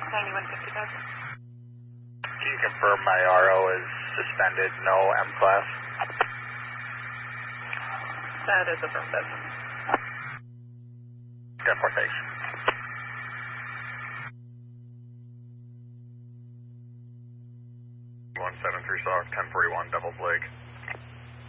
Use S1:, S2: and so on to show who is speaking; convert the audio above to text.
S1: 9150,000.
S2: Can you confirm my RO is suspended, no M-Class?
S1: That is affirmative.
S2: Deportation. 173 Sock, 1041, Devil's Lake.